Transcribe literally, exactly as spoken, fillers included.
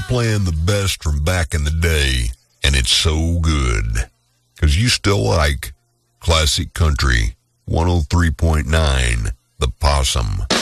playing the best from back in the day, and it's so good. Because you still like classic country. one oh three point nine, The Possum.